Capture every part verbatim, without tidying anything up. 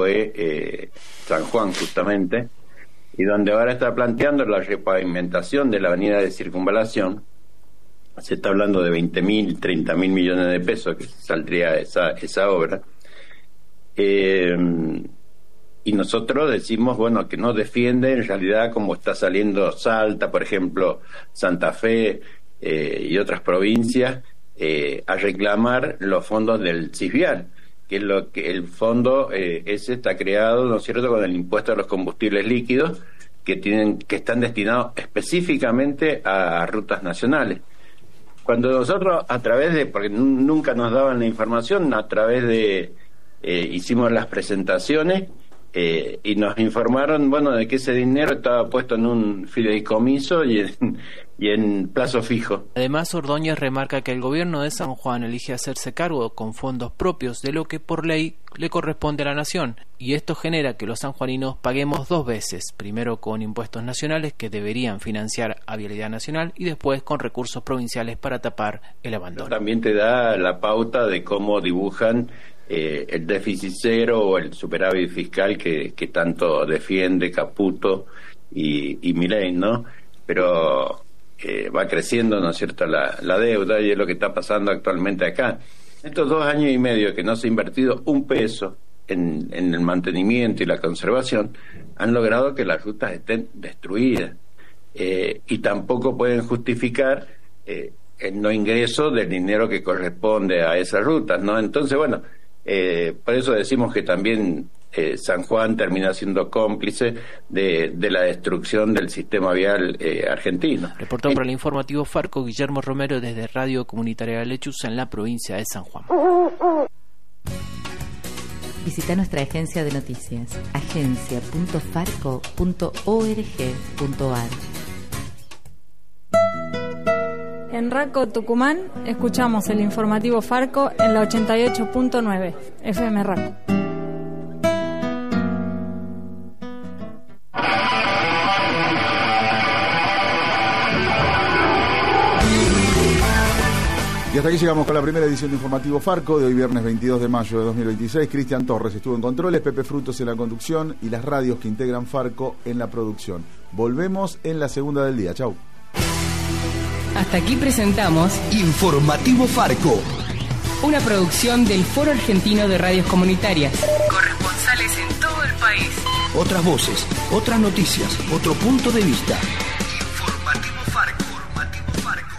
fue eh, San Juan justamente, y donde ahora está planteando la repavimentación de la avenida de Circunvalación. Se está hablando de veinte mil, treinta mil millones de pesos que saldría esa, esa obra. Eh, y nosotros decimos, bueno, que no defiende en realidad como está saliendo Salta, por ejemplo, Santa Fe eh, y otras provincias, eh, a reclamar los fondos del CISVIAL, que es lo que el fondo eh, ese está creado, ¿no es cierto?, con el impuesto a los combustibles líquidos, que tienen que están destinados específicamente a rutas nacionales. Cuando nosotros, a través de, porque nunca nos daban la información, a través de, eh, hicimos las presentaciones eh, y nos informaron, bueno, de que ese dinero estaba puesto en un fideicomiso y en, y en plazo fijo. Además, Ordóñez remarca que el gobierno de San Juan elige hacerse cargo con fondos propios de lo que por ley le corresponde a la nación, y esto genera que los sanjuaninos paguemos dos veces, primero con impuestos nacionales que deberían financiar a Vialidad Nacional y después con recursos provinciales para tapar el abandono. También te da la pauta de cómo dibujan eh, el déficit cero o el superávit fiscal que, que tanto defiende Caputo y, y Milei, ¿no? Pero eh, va creciendo, ¿no es cierto?, la, la deuda, y es lo que está pasando actualmente acá. Estos dos años y medio que no se ha invertido un peso en, en el mantenimiento y la conservación, han logrado que las rutas estén destruidas. Eh, y tampoco pueden justificar eh, el no ingreso del dinero que corresponde a esas rutas, ¿no? Entonces, bueno, eh, por eso decimos que también eh, San Juan termina siendo cómplice de, de la destrucción del sistema vial eh, argentino. Reportó para el informativo Farco Guillermo Romero desde Radio Comunitaria de Lechuza en la provincia de San Juan. Visita nuestra agencia de noticias, agencia punto farco punto org punto ar. En Raco, Tucumán, escuchamos el informativo Farco en la ochenta y ocho punto nueve F M Raco. Y hasta aquí llegamos con la primera edición de Informativo Farco de hoy viernes veintidós de mayo de dos mil veintiséis. Cristian Torres estuvo en controles, Pepe Frutos en la conducción y las radios que integran Farco en la producción. Volvemos en la segunda del día. Chau. Hasta aquí presentamos Informativo Farco, una producción del Foro Argentino de Radios Comunitarias. Corresponsales en todo el país. Otras voces, otras noticias, otro punto de vista. Informativo Farco. Informativo Farco.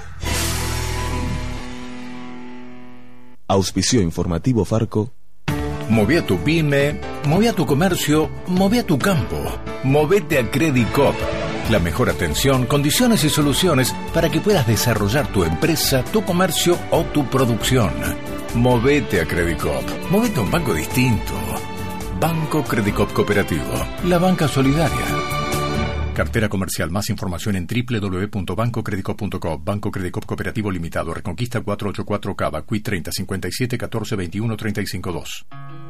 Auspicio Informativo Farco. Moví a tu pyme, moví a tu comercio, moví a tu campo. Movete a Credicop. La mejor atención, condiciones y soluciones para que puedas desarrollar tu empresa, tu comercio o tu producción. Movete a Credicop. Movete a un banco distinto. Banco Credicop Cooperativo. La banca solidaria. Cartera comercial. Más información en doble u doble u doble u punto banco credicop punto com. Banco Credicop Cooperativo Limitado. Reconquista cuatrocientos ochenta y cuatro Cava. Q I treinta cincuenta y siete catorce veintiuno treinta y cinco dos.